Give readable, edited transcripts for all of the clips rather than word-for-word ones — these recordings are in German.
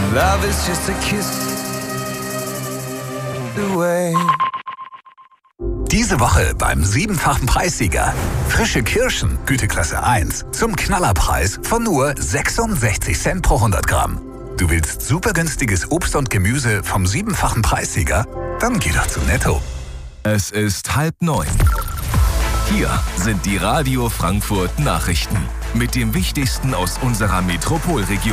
Love is just a kiss away. Diese Woche beim 7-fachen Preissieger. Frische Kirschen, Güteklasse 1, zum Knallerpreis von nur 66 Cent pro 100 Gramm. Du willst super günstiges Obst und Gemüse vom 7-fachen Preissieger? Dann geh doch zu Netto. Es ist 8:30. Hier sind die Radio Frankfurt Nachrichten mit dem Wichtigsten aus unserer Metropolregion.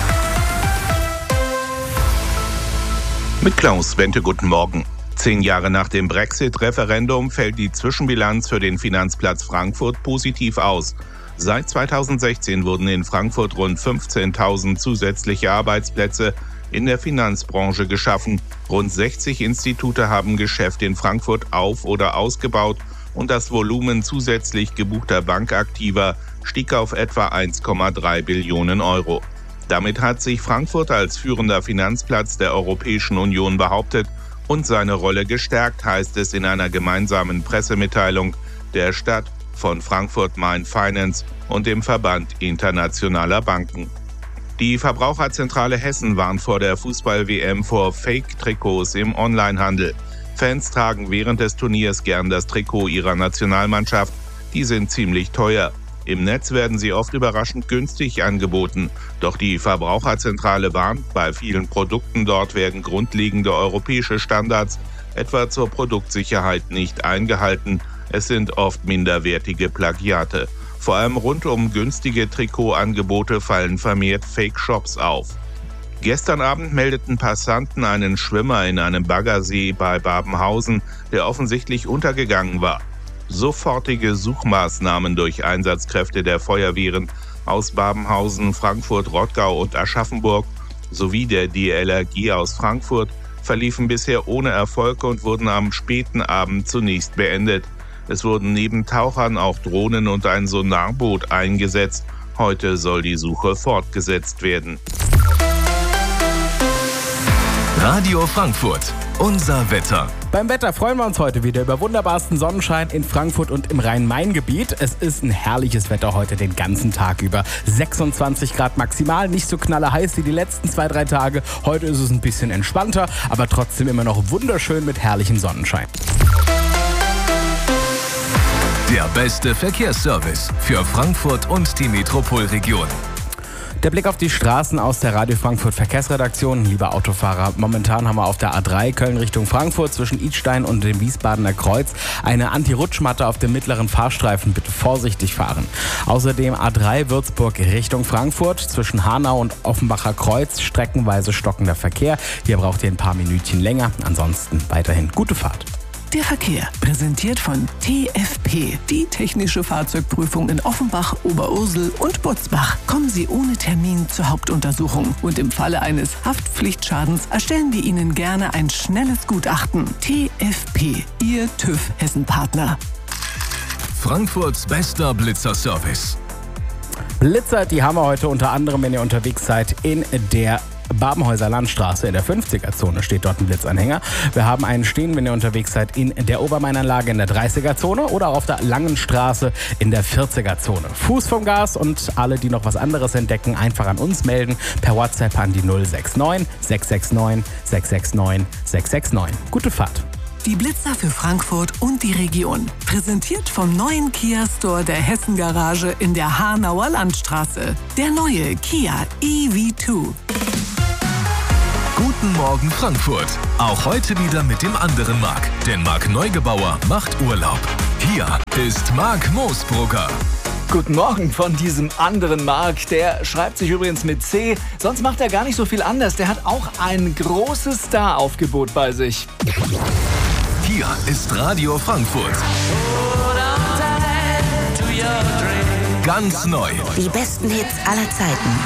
Mit Klaus Wente, guten Morgen. 10 Jahre nach dem Brexit-Referendum fällt die Zwischenbilanz für den Finanzplatz Frankfurt positiv aus. Seit 2016 wurden in Frankfurt rund 15.000 zusätzliche Arbeitsplätze in der Finanzbranche geschaffen. Rund 60 Institute haben Geschäft in Frankfurt auf- oder ausgebaut und das Volumen zusätzlich gebuchter Bankaktiva stieg auf etwa 1,3 Billionen Euro. Damit hat sich Frankfurt als führender Finanzplatz der Europäischen Union behauptet und seine Rolle gestärkt, heißt es in einer gemeinsamen Pressemitteilung der Stadt, von Frankfurt Main Finance und dem Verband internationaler Banken. Die Verbraucherzentrale Hessen warnt vor der Fußball-WM vor Fake-Trikots im Onlinehandel. Fans tragen während des Turniers gern das Trikot ihrer Nationalmannschaft. Die sind ziemlich teuer. Im Netz werden sie oft überraschend günstig angeboten. Doch die Verbraucherzentrale warnt, bei vielen Produkten dort werden grundlegende europäische Standards, etwa zur Produktsicherheit, nicht eingehalten. Es sind oft minderwertige Plagiate. Vor allem rund um günstige Trikotangebote fallen vermehrt Fake-Shops auf. Gestern Abend meldeten Passanten einen Schwimmer in einem Baggersee bei Babenhausen, der offensichtlich untergegangen war. Sofortige Suchmaßnahmen durch Einsatzkräfte der Feuerwehren aus Babenhausen, Frankfurt, Rottgau und Aschaffenburg sowie der DLRG aus Frankfurt verliefen bisher ohne Erfolg und wurden am späten Abend zunächst beendet. Es wurden neben Tauchern auch Drohnen und ein Sonarboot eingesetzt. Heute soll die Suche fortgesetzt werden. Radio Frankfurt, unser Wetter. Beim Wetter freuen wir uns heute wieder über wunderbarsten Sonnenschein in Frankfurt und im Rhein-Main-Gebiet. Es ist ein herrliches Wetter heute den ganzen Tag über. 26 Grad maximal, nicht so knallerheiß wie die letzten 2-3 Tage. Heute ist es ein bisschen entspannter, aber trotzdem immer noch wunderschön mit herrlichem Sonnenschein. Der beste Verkehrsservice für Frankfurt und die Metropolregion. Der Blick auf die Straßen aus der Radio Frankfurt Verkehrsredaktion. Lieber Autofahrer, momentan haben wir auf der A3 Köln Richtung Frankfurt zwischen Idstein und dem Wiesbadener Kreuz eine Anti-Rutschmatte auf dem mittleren Fahrstreifen. Bitte vorsichtig fahren. Außerdem A3 Würzburg Richtung Frankfurt zwischen Hanau und Offenbacher Kreuz streckenweise stockender Verkehr. Hier braucht ihr ein paar Minütchen länger. Ansonsten weiterhin gute Fahrt. Der Verkehr, präsentiert von TFP, die technische Fahrzeugprüfung in Offenbach, Oberursel und Butzbach. Kommen Sie ohne Termin zur Hauptuntersuchung und im Falle eines Haftpflichtschadens erstellen wir Ihnen gerne ein schnelles Gutachten. TFP, Ihr TÜV-Hessen-Partner. Frankfurts bester Blitzer-Service. Blitzer, die haben wir heute unter anderem, wenn ihr unterwegs seid, in der Babenhäuser Landstraße in der 50er-Zone steht dort ein Blitzanhänger. Wir haben einen stehen, wenn ihr unterwegs seid, in der Obermainanlage in der 30er-Zone oder auch auf der Langen Straße in der 40er-Zone. Fuß vom Gas und alle, die noch was anderes entdecken, einfach an uns melden per WhatsApp an die 069 669 669 669. Gute Fahrt. Die Blitzer für Frankfurt und die Region. Präsentiert vom neuen Kia Store der Hessen Garage in der Hanauer Landstraße. Der neue Kia EV2. Guten Morgen Frankfurt. Auch heute wieder mit dem anderen Marc. Denn Marc Neugebauer macht Urlaub. Hier ist Marc Moosbrugger. Guten Morgen von diesem anderen Marc. Der schreibt sich übrigens mit C. Sonst macht er gar nicht so viel anders. Der hat auch ein großes Star-Aufgebot bei sich. Hier ist Radio Frankfurt. Ganz neu. Die besten Hits aller Zeiten.